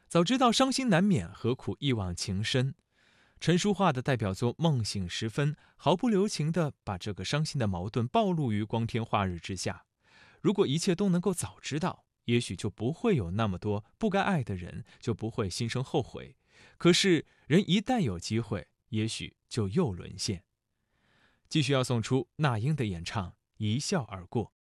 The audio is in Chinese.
早知道伤心难免，何苦一往情深。陈淑桦的代表作《梦醒时分》毫不留情地把这个伤心的矛盾暴露于光天化日之下。如果一切都能够早知道，也许就不会有那么多不该爱的人，就不会心生后悔。可是人一旦有机会，也许就又沦陷。继续要送出那英的演唱《一笑而过》。